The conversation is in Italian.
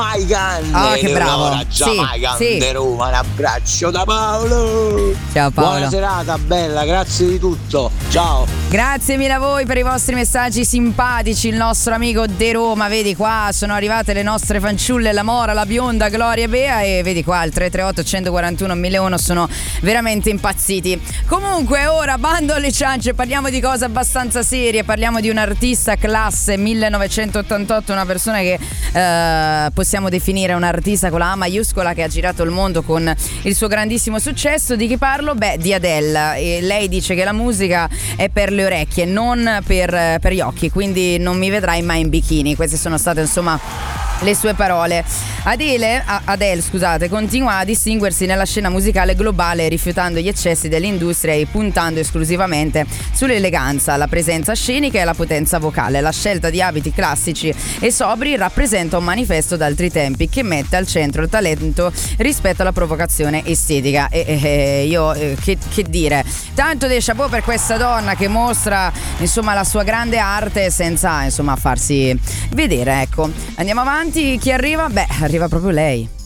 Jamaican, che bravo. Jamaican Sì. di Roma, un abbraccio da Paolo. Ciao Paolo. Buona serata, bella, grazie di tutto. Ciao. Grazie mille a voi per i vostri messaggi simpatici. Il nostro amico De Roma, vedi qua, sono arrivate le nostre fanciulle, la Mora, la bionda, Gloria e Bea, e vedi qua il 338 141 1001 sono veramente impazziti. Comunque ora bando alle ciance, parliamo di cose abbastanza serie, parliamo di un artista classe 1988, una persona che possiamo definire un artista con la A maiuscola, che ha girato il mondo con il suo grandissimo successo. Di chi parlo? Beh, di Adele. E lei dice che la musica è per le orecchie, non per gli occhi, quindi non mi vedrai mai in bikini. Queste sono state insomma le sue parole. Adele, continua a distinguersi nella scena musicale globale, rifiutando gli eccessi dell'industria e puntando esclusivamente sull'eleganza, la presenza scenica e la potenza vocale. La scelta di abiti classici e sobri rappresenta un manifesto d'altri tempi che mette al centro il talento rispetto alla provocazione estetica. Che dire, tanto dei chapeau per questa donna che mostra insomma la sua grande arte senza insomma farsi vedere, ecco. Andiamo avanti, chi arriva? Beh, arriva proprio lei.